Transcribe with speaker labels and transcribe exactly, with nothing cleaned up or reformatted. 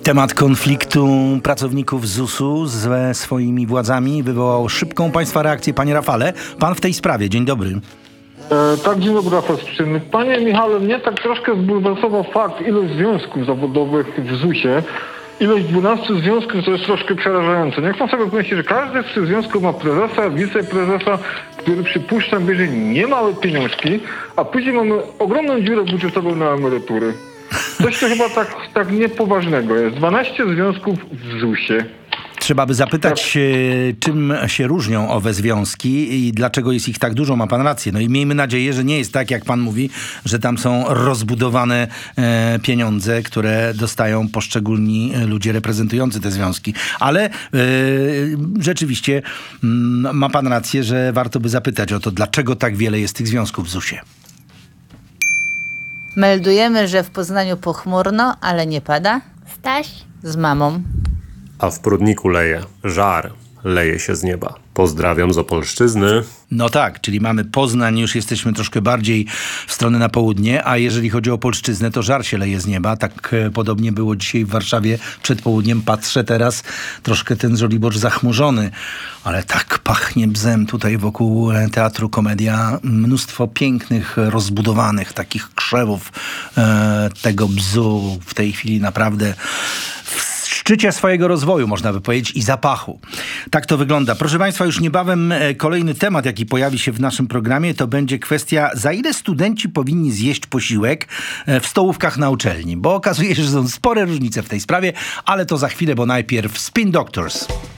Speaker 1: Temat konfliktu pracowników zusu ze swoimi władzami wywołał szybką państwa reakcję. Panie Rafale, pan w tej sprawie. Dzień dobry.
Speaker 2: E, tak, dzień dobry, Rafał Strzymy. Panie Michale, mnie tak troszkę zbulwersował fakt ilość związków zawodowych w zusie. Ilość dwunastu związków to jest troszkę przerażające. Niech pan sobie pomyśli, że każdy z tych związków ma prezesa, wiceprezesa, który przypuszczam bierze niemałe pieniążki, a później mamy ogromną dziurę budżetową na emerytury. Coś to chyba tak, tak niepoważnego jest. dwanaście związków w zusie.
Speaker 1: Trzeba by zapytać, czym się różnią owe związki i dlaczego jest ich tak dużo. Ma pan rację. No i miejmy nadzieję, że nie jest tak, jak pan mówi, że tam są rozbudowane e, pieniądze, które dostają poszczególni ludzie reprezentujący te związki. Ale e, rzeczywiście m, ma pan rację, że warto by zapytać o to, dlaczego tak wiele jest tych związków w zusie.
Speaker 3: Meldujemy, że w Poznaniu pochmurno, ale nie pada.
Speaker 4: Staś?
Speaker 3: Z mamą.
Speaker 5: A w Prudniku leje. Żar leje się z nieba. Pozdrawiam z Opolszczyzny.
Speaker 1: No tak, czyli mamy Poznań, już jesteśmy troszkę bardziej w stronę na południe, a jeżeli chodzi o Opolszczyznę, to żar się leje z nieba. Tak e, podobnie było dzisiaj w Warszawie przed południem. Patrzę teraz, troszkę ten Żoliborz zachmurzony, ale tak pachnie bzem tutaj wokół Teatru Komedia. Mnóstwo pięknych, rozbudowanych takich krzewów e, tego bzu w tej chwili naprawdę w szczycie swojego rozwoju, można by powiedzieć, i zapachu. Tak to wygląda. Proszę państwa, już niebawem kolejny temat, jaki pojawi się w naszym programie, to będzie kwestia, za ile studenci powinni zjeść posiłek w stołówkach na uczelni. Bo okazuje się, że są spore różnice w tej sprawie, ale to za chwilę, bo najpierw Spin Doctors.